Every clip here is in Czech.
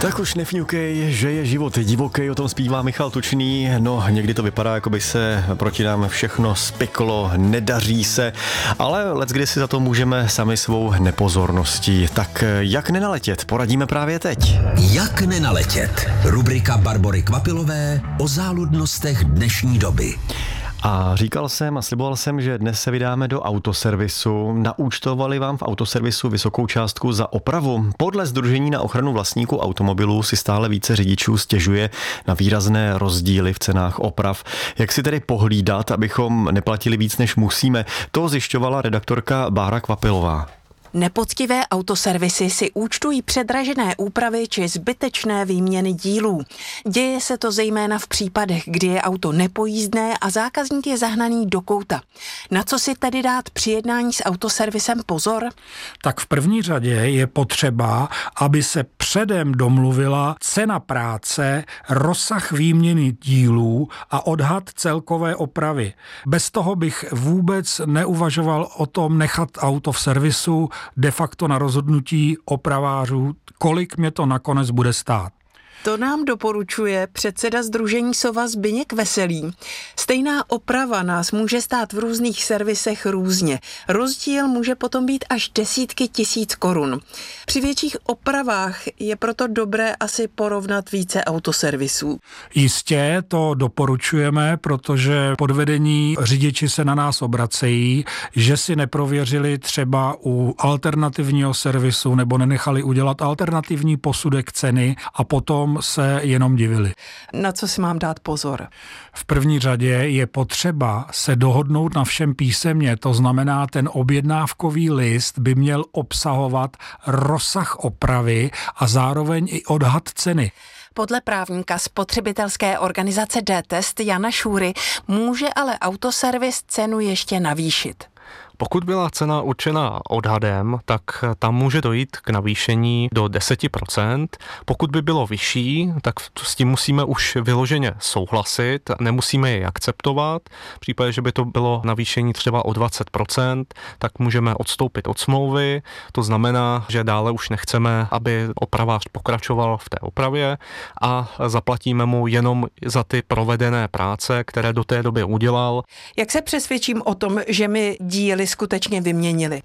Tak už nefňukej, že je život divoký, o tom zpívá Michal Tučný. No, někdy to vypadá, jako by se proti nám všechno spiklo, nedaří se, ale leckdy si za to můžeme sami svou nepozorností. Tak jak nenaletět, poradíme právě teď. Jak nenaletět? Rubrika Barbory Kvapilové o záludnostech dnešní doby. A říkal jsem a sliboval jsem, že dnes se vydáme do autoservisu. Naúčtovali vám v autoservisu vysokou částku za opravu. Podle Sdružení na ochranu vlastníků automobilů si stále více řidičů stěžuje na výrazné rozdíly v cenách oprav. Jak si tedy pohlídat, abychom neplatili víc, než musíme? To zjišťovala redaktorka Bára Kvapilová. Nepoctivé autoservisy si účtují předražené úpravy či zbytečné výměny dílů. Děje se to zejména v případech, kdy je auto nepojízdné a zákazník je zahnaný do kouta. Na co si tedy dát při jednání s autoservisem pozor? Tak v první řadě je potřeba, aby se předem domluvila cena práce, rozsah výměny dílů a odhad celkové opravy. Bez toho bych vůbec neuvažoval o tom nechat auto v servisu de facto na rozhodnutí opravářů, kolik mě to nakonec bude stát. To nám doporučuje předseda Sdružení Sova Zbyněk Veselý. Stejná oprava nás může stát v různých servisech různě. Rozdíl může potom být až desítky tisíc korun. Při větších opravách je proto dobré asi porovnat více autoservisů. Jistě to doporučujeme, protože podvedení řidiči se na nás obracejí, že si neprověřili třeba u alternativního servisu nebo nenechali udělat alternativní posudek ceny a potom se jenom divili. Na co si mám dát pozor? V první řadě je potřeba se dohodnout na všem písemně, to znamená, ten objednávkový list by měl obsahovat rozsah opravy a zároveň i odhad ceny. Podle právníka spotřebitelské organizace D-Test Jana Šůry může ale autoservis cenu ještě navýšit. Pokud byla cena určena odhadem, tak tam může dojít k navýšení do 10%. Pokud by bylo vyšší, tak s tím musíme už vyloženě souhlasit, nemusíme jej akceptovat. V případě, že by to bylo navýšení třeba o 20%, tak můžeme odstoupit od smlouvy. To znamená, že dále už nechceme, aby opravář pokračoval v té opravě a zaplatíme mu jenom za ty provedené práce, které do té doby udělal. Jak se přesvědčím o tom, že mi díly skutečně vyměnili?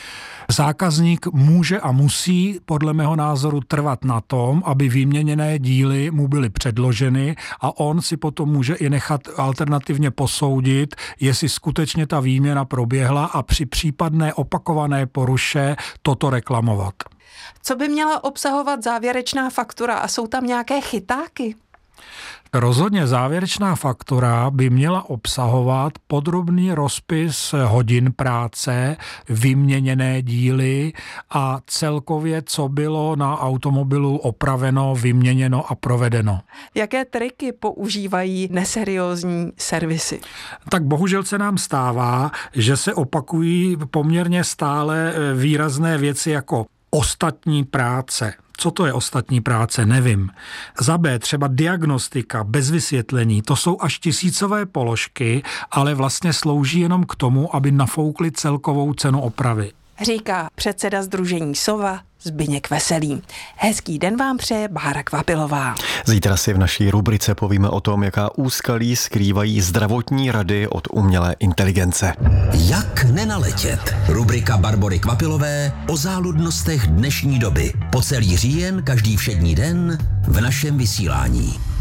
Zákazník může a musí podle mého názoru trvat na tom, aby vyměněné díly mu byly předloženy a on si potom může i nechat alternativně posoudit, jestli skutečně ta výměna proběhla a při případné opakované poruše toto reklamovat. Co by měla obsahovat závěrečná faktura a jsou tam nějaké chytáky? Rozhodně závěrečná faktura by měla obsahovat podrobný rozpis hodin práce, vyměněné díly a celkově, co bylo na automobilu opraveno, vyměněno a provedeno. Jaké triky používají neseriózní servisy? Tak bohužel se nám stává, že se opakují poměrně stále výrazné věci jako ostatní práce. Co to je ostatní práce, nevím. Za B třeba diagnostika bez vysvětlení, to jsou až tisícové položky, ale vlastně slouží jenom k tomu, aby nafoukli celkovou cenu opravy. Říká předseda Sdružení Sova Zbyněk Veselý. Hezký den vám přeje Bára Kvapilová. Zítra si v naší rubrice povíme o tom, jaká úskalí skrývají zdravotní rady od umělé inteligence. Jak nenaletět? Rubrika Barbory Kvapilové o záludnostech dnešní doby. Po celý říjen, každý všední den v našem vysílání.